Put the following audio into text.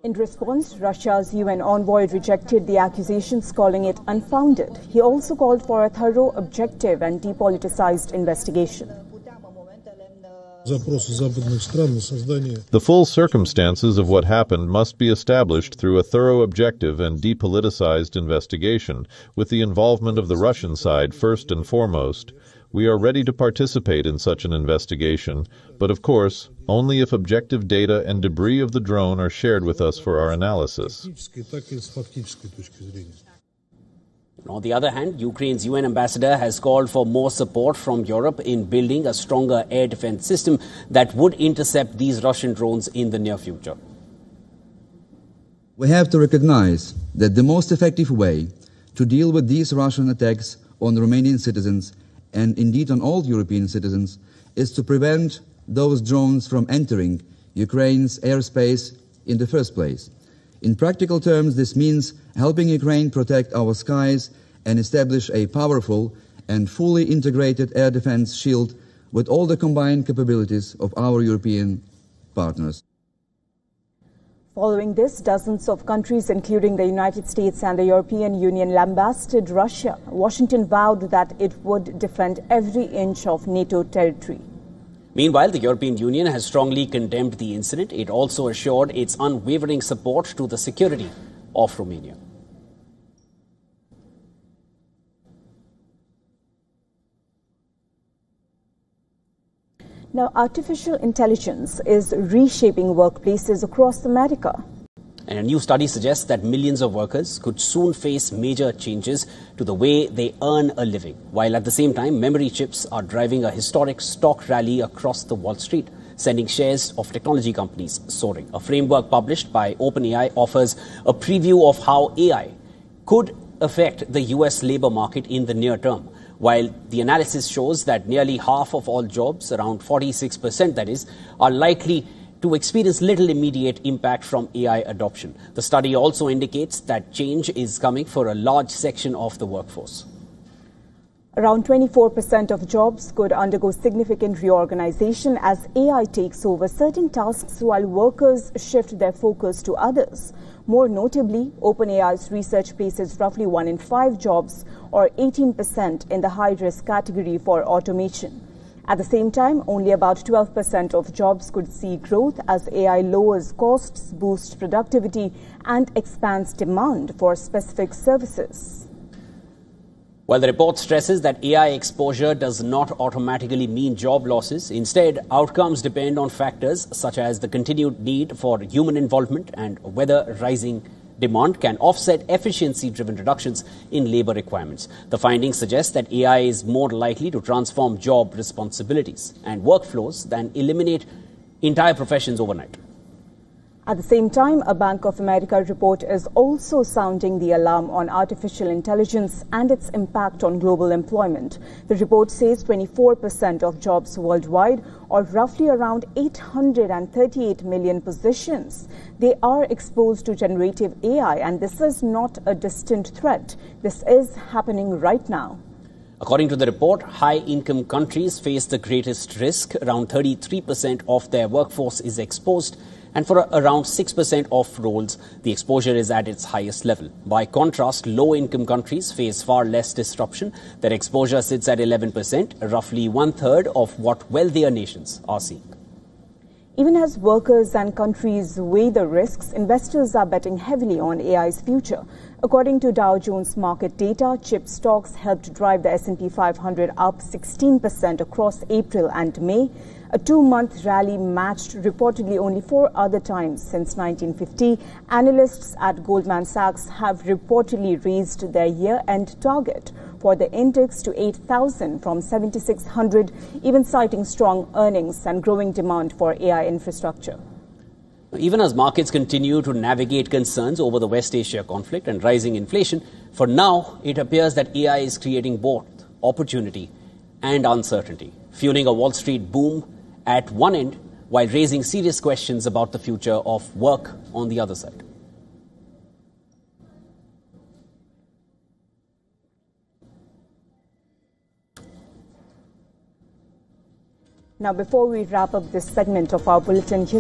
In response, Russia's UN envoy rejected the accusations, calling it unfounded. He also called for a thorough, objective and depoliticized investigation. The full circumstances of what happened must be established through a thorough, objective and depoliticized investigation, with the involvement of the Russian side first and foremost. We are ready to participate in such an investigation, but of course, only if objective data and debris of the drone are shared with us for our analysis. On the other hand, Ukraine's UN ambassador has called for more support from Europe in building a stronger air defense system that would intercept these Russian drones in the near future. We have to recognize that the most effective way to deal with these Russian attacks on Romanian citizens and indeed on all European citizens is to prevent those drones from entering Ukraine's airspace in the first place. In practical terms, this means helping Ukraine protect our skies and establish a powerful and fully integrated air defense shield with all the combined capabilities of our European partners. Following this, dozens of countries, including the United States and the European Union, lambasted Russia. Washington vowed that it would defend every inch of NATO territory. Meanwhile, the European Union has strongly condemned the incident. It also assured its unwavering support to the security of Romania. Now, artificial intelligence is reshaping workplaces across America. And a new study suggests that millions of workers could soon face major changes to the way they earn a living, while at the same time, memory chips are driving a historic stock rally across the Wall Street, sending shares of technology companies soaring. A framework published by OpenAI offers a preview of how AI could affect the US labor market in the near term. While the analysis shows that nearly half of all jobs, around 46% that is, are likely to experience little immediate impact from AI adoption. The study also indicates that change is coming for a large section of the workforce. Around 24% of jobs could undergo significant reorganization as AI takes over certain tasks while workers shift their focus to others. More notably, OpenAI's research places roughly 1 in 5 jobs, or 18%, in the high-risk category for automation. At the same time, only about 12% of jobs could see growth as AI lowers costs, boosts productivity, and expands demand for specific services. While the report stresses that AI exposure does not automatically mean job losses, instead, outcomes depend on factors such as the continued need for human involvement and whether rising demand can offset efficiency-driven reductions in labor requirements. The findings suggest that AI is more likely to transform job responsibilities and workflows than eliminate entire professions overnight. At the same time, a Bank of America report is also sounding the alarm on artificial intelligence and its impact on global employment. The report says 24% of jobs worldwide, or roughly around 838 million positions, they are exposed to generative AI, and this is not a distant threat. This is happening right now. According to the report, high-income countries face the greatest risk. Around 33% of their workforce is exposed, and for around 6% of roles, the exposure is at its highest level. By contrast, low-income countries face far less disruption. Their exposure sits at 11%, roughly one-third of what wealthier nations are seeing. Even as workers and countries weigh the risks, investors are betting heavily on AI's future. According to Dow Jones market data, chip stocks helped drive the S&P 500 up 16% across April and May. A 2-month rally matched reportedly only 4 other times since 1950. Analysts at Goldman Sachs have reportedly raised their year-end target for the index to 8,000 from 7,600, even citing strong earnings and growing demand for AI infrastructure. Even as markets continue to navigate concerns over the West Asia conflict and rising inflation, for now it appears that AI is creating both opportunity and uncertainty, fueling a Wall Street boom at one end while raising serious questions about the future of work on the other side. Now, before we wrap up this segment of our bulletin,